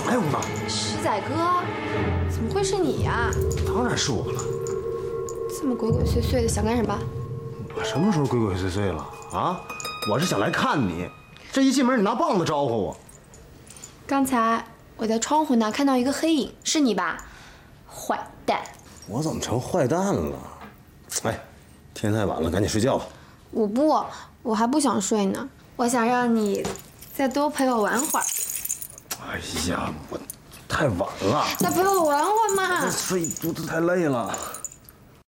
哪有呢？ 石仔哥，怎么会是你呀？ 当然是我了。 这么鬼鬼祟祟的，想干什么？ 我什么时候鬼鬼祟祟了啊？我是想来看你，这一进门你拿棒子招呼我。 刚才我在窗户那看到一个黑影，是你吧？坏蛋！ 我怎么成坏蛋了？哎，天太晚了，赶紧睡觉吧。 我不，我还不想睡呢。我想让你再多陪我玩会儿。 哎呀，我太晚了。 再陪我玩会儿嘛。 睡肚子太累了。